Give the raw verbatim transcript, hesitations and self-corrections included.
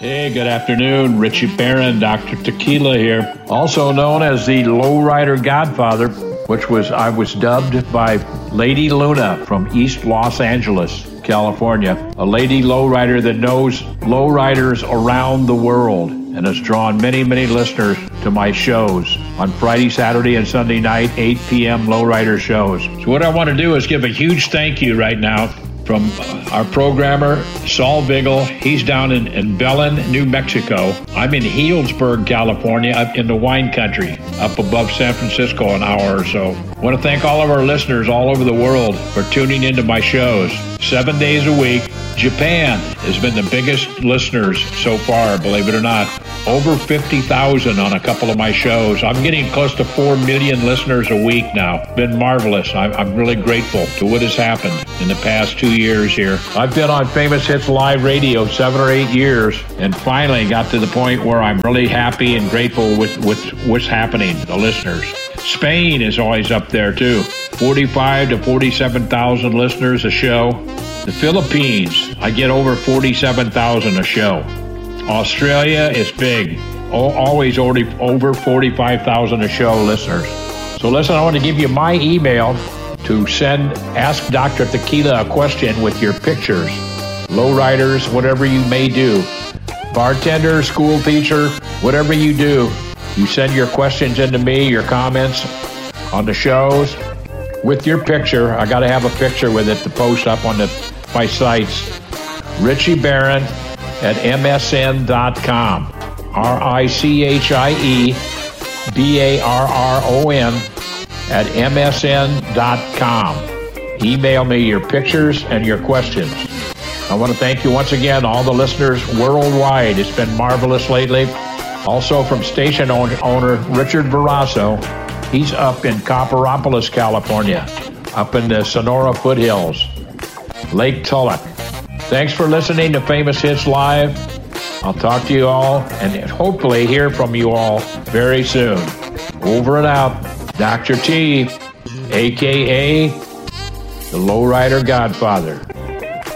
Hey, good afternoon. Richie Barron, Doctor Tequila here, also known as the Lowrider Godfather, which was I was dubbed by Lady Luna from East Los Angeles, California, a lady lowrider that knows lowriders around the world and has drawn many, many listeners to my shows on Friday, Saturday, and Sunday night, eight p.m. lowrider shows. So what I want to do is give a huge thank you right now from our programmer, Saul Vigil. He's down in, in Belen, New Mexico. I'm in Healdsburg, California, up in the wine country, up above San Francisco, an hour or so. I want to thank all of our listeners all over the world for tuning into my shows. Seven days a week. Japan has been the biggest listeners so far, believe it or not. Over fifty thousand on a couple of my shows. I'm getting close to four million listeners a week now. Been marvelous. I'm, I'm really grateful to what has happened in the past two years here. I've been on Famous Hits Live Radio seven or eight years and finally got to the point where I'm really happy and grateful with, with what's happening, the listeners. Spain is always up there too. forty-five to forty-seven thousand listeners a show. The Philippines, I get over forty-seven thousand a show. Australia is big, always over forty-five thousand a show listeners. So listen, I want to give you my email to send Ask Doctor Tequila a question with your pictures. Lowriders, whatever you may do. Bartender, school teacher, whatever you do, you send your questions into me, your comments on the shows with your picture. I got to have a picture with it to post up on the, my sites. Richie Barron at M S N dot com. R I C H I E B A R R O N at M S N dot com. Email me your pictures and your questions. I want to thank you once again, all the listeners worldwide. It's been marvelous lately. Also from station owner Richard Barrasso. He's up in Copperopolis, California, up in the Sonora foothills, Lake Tulloch. Thanks for listening to Famous Hits Live. I'll talk to you all and hopefully hear from you all very soon. Over and out, Doctor T, a k a the Lowrider Godfather.